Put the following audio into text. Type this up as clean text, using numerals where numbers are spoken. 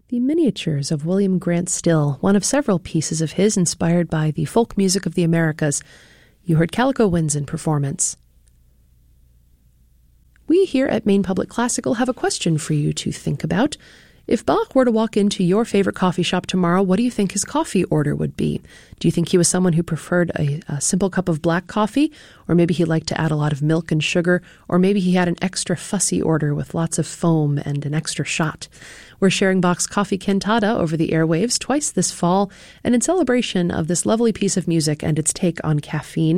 The Miniatures of William Grant Still, one of several pieces of his inspired by the folk music of the Americas. You heard Calico Winds in performance. We here at Maine Public Classical have a question for you to think about. If Bach were to walk into your favorite coffee shop tomorrow, what do you think his coffee order would be? Do you think he was someone who preferred a simple cup of black coffee? Or maybe he liked to add a lot of milk and sugar? Or maybe he had an extra fussy order with lots of foam and an extra shot? We're sharing Bach's Coffee Cantata over the airwaves twice this fall, and in celebration of this lovely piece of music and its take on caffeine,